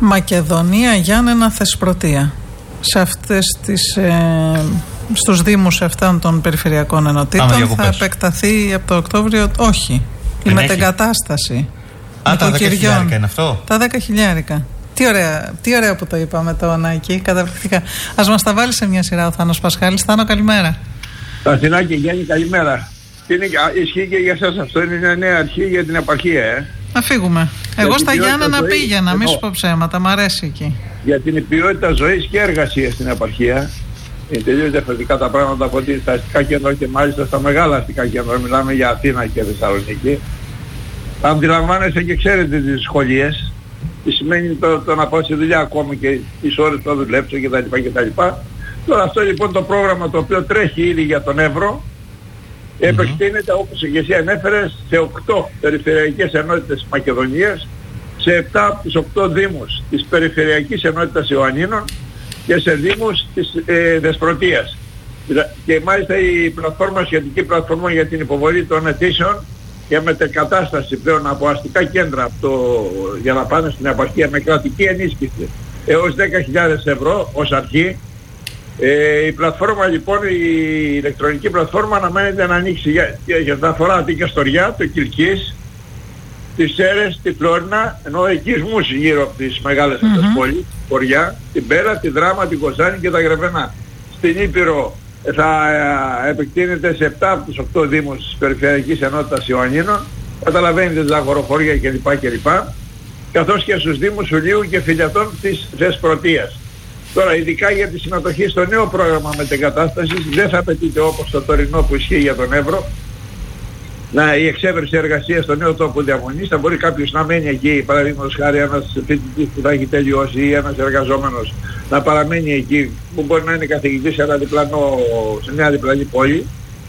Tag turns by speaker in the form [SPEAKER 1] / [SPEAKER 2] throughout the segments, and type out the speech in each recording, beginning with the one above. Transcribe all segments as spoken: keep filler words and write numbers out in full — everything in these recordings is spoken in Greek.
[SPEAKER 1] Μακεδονία, Γιάννενα, Θεσπρωτεία. Σε αυτές τις, ε, στους δήμους αυτών των περιφερειακών ενωτήτων θα επεκταθεί από το Οκτώβριο, όχι, η μετεγκατάσταση.
[SPEAKER 2] Α, τα δέκα χιλιάρικα είναι αυτό.
[SPEAKER 1] Τα δέκα χιλιάρικα. Τι ωραία, τι ωραία που το είπαμε το Νάκη, καταπληκτικά. Ας μας τα βάλει σε μια σειρά ο Θάνος Πασχάλης. Θάνο, καλημέρα.
[SPEAKER 3] Αθηνάκη, Γιάννη, καλημέρα. Είναι, ισχύει και για εσάς αυτό, είναι μια νέα αρχή για την επαρχία, ε.
[SPEAKER 1] Να φύγουμε. Εγώ για στα Γιάννενα πήγαινα, μη σου πω ψέματα, μ' αρέσει εκεί.
[SPEAKER 3] Για την ποιότητα ζωής και εργασίας στην επαρχία. Είναι τελείως διαφορετικά τα πράγματα από ότι στα αστικά κέντρα και μάλιστα στα μεγάλα αστικά κέντρα. Μιλάμε για Αθήνα και Θεσσαλονίκη. Αντιλαμβάνεστε και ξέρετε τις δυσκολίες. Τι σημαίνει το, το να πάω στη δουλειά ακόμη και τις ώρες που θα δουλέψω κτλ. κτλ. Τώρα αυτό λοιπόν το πρόγραμμα το οποίο τρέχει ήδη για τον Εύρο mm-hmm. επεκτείνεται, όπως και εσύ ανέφερες, σε οκτώ περιφερειακές ενότητες της Μακεδονίας, σε επτά από τους οκτώ δήμους της περιφερειακής ενότητας Ιωαννίνων και σε δήμους της ε, Δεσπρωτείας. Και μάλιστα η πλατφόρμα, σχετική πλατφόρμα για την υποβολή των αιτήσεων για μετεκατάσταση πλέον από αστικά κέντρα από το, για να πάνε στην επαρχία με κρατική ενίσχυση έως δέκα χιλιάδες ευρώ ως αρχή. Ε, η πλατφόρμα λοιπόν, η ηλεκτρονική πλατφόρμα αναμένεται να ανοίξει για, για να αφορά την Καστοριά, το Κιλκής, τις Σέρρες, τη Φλόρινα, ενώ οικισμούς γύρω από τις μεγάλες mm-hmm. αυτές πόλεις, Χωριά, την Πέρα, την Δράμα, την Κοζάνη και τα Γρεβενά. Στην Ήπειρο θα επεκτείνεται σε επτά από τους οκτώ δήμους της Περιφερειακής Ενότητας Ιωαννίνων, καταλαβαίνετε τα αγοροχώρια κλπ. κλπ. Καθώς και στους δήμους Σουλίου και Φιλιατών της Θεσπρωτείας. Τώρα, ειδικά για τη συμμετοχή στο νέο πρόγραμμα μετεγκατάστασης, δεν θα απαιτείται όπως το τωρινό που ισχύει για τον Εύρο, να η εξέβρεση εργασίας στο νέο τόπο διαμονής. Θα μπορεί κάποιος να μένει εκεί, παραδείγματος χάρη ένας φοιτητής που θα έχει τελειώσει ή ένας εργαζόμενος να παραμένει εκεί, που μπορεί να είναι καθηγητής σε, ένα διπλανό, σε μια διπλανή πόλη.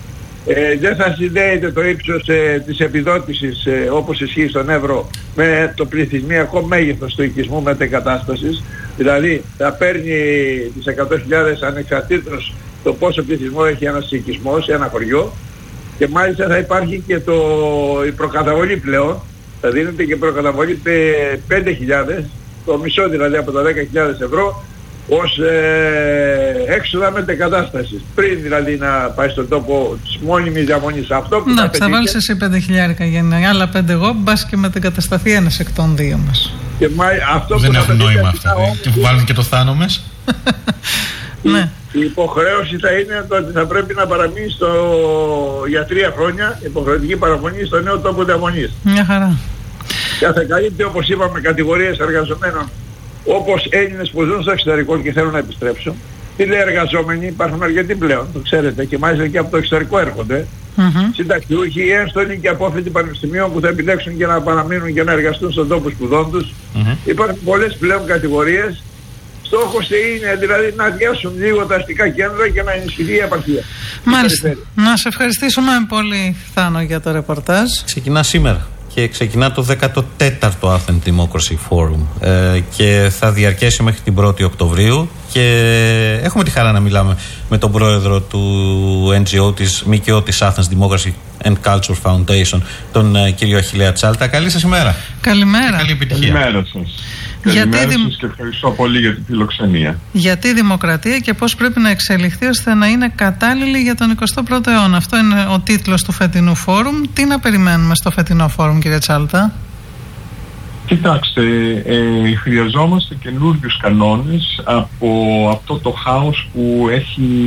[SPEAKER 3] Ε, δεν θα συνδέεται το ύψος ε, της επιδότησης ε, όπως ισχύει στον Εύρο με το πληθυσμιακό μέγεθος του οικισμού μετεγκατάστασης. Δηλαδή θα παίρνει τις εκατό χιλιάδες ανεξαρτήτως το πόσο πληθυσμό έχει ένας οικισμός, ένα χωριό, και μάλιστα θα υπάρχει και το, η προκαταβολή πλέον, θα δίνεται και προκαταβολή πέντε χιλιάδες, το μισό δηλαδή από τα δέκα χιλιάδες ευρώ, ως ε, έξοδα μετεκατάστασης. Πριν δηλαδή να πάει στον τόπο της μόνιμης διαμονής. Αυτό που
[SPEAKER 1] να, θα βάλεις εσύ πέντε χιλιάρικα για να άλλα πέντε εγώ, μπας και μετεκατασταθεί ένας εκ των δύο μας.
[SPEAKER 3] Και μα, αυτό
[SPEAKER 2] δεν
[SPEAKER 3] που
[SPEAKER 2] έχουν νόημα αυτά. Και που βάλουν και το Θάνο μες.
[SPEAKER 1] Ναι.
[SPEAKER 3] Η υποχρέωση θα είναι το ότι θα πρέπει να παραμείνει στο, για τρία χρόνια υποχρεωτική παραμονή στο νέο τόπο διαμονής.
[SPEAKER 1] Μια χαρά.
[SPEAKER 3] Και θα καλύπτει, όπως είπαμε, κατηγορίες εργαζομένων όπως Έλληνες που ζουν στο εξωτερικό και θέλουν να επιστρέψουν. Τηλεεργαζόμενοι υπάρχουν αρκετοί πλέον, το ξέρετε, και μάλιστα και από το εξωτερικό έρχονται. Mm-hmm. Συνταξιούχοι, ένστολοι και απόφοιτοι πανεπιστημίων που θα επιλέξουν και να παραμείνουν και να εργαστούν στον τόπο σπουδών τους. Mm-hmm. Υπάρχουν πολλές πλέον κατηγορίες. Στόχος είναι δηλαδή να αδειάσουν λίγο τα αστικά κέντρα και να ενισχυθεί η επαρχία.
[SPEAKER 1] Μάλιστα. Να σε ευχαριστήσουμε πολύ, Θάνο, για το ρεπορτάζ.
[SPEAKER 2] Ξεκινά σήμερα και ξεκινά το δέκατο τέταρτο Athens Democracy Forum ε, και θα διαρκέσει μέχρι την πρώτη Οκτωβρίου, και έχουμε τη χαρά να μιλάμε με τον πρόεδρο του εν τζι ο της ΜΚΟ της Athens Democracy and Culture Foundation, τον ε, κύριο Αχιλλέα Τσάλτα. Καλή σας ημέρα.
[SPEAKER 1] Καλημέρα.
[SPEAKER 2] Και καλή επιτυχία.
[SPEAKER 4] Καλημέρα σας. Καλημέρα
[SPEAKER 1] Γιατί
[SPEAKER 4] σας και ευχαριστώ πολύ για την φιλοξενία.
[SPEAKER 1] Γιατί η δημοκρατία και πώς πρέπει να εξελιχθεί ώστε να είναι κατάλληλη για τον εικοστό πρώτο αιώνα. Αυτό είναι ο τίτλος του φετινού φόρουμ. Τι να περιμένουμε στο φετινό φόρουμ, κύριε Τσάλτα?
[SPEAKER 4] Κοιτάξτε, ε, χρειαζόμαστε καινούριους κανόνες από αυτό το χάος που έχει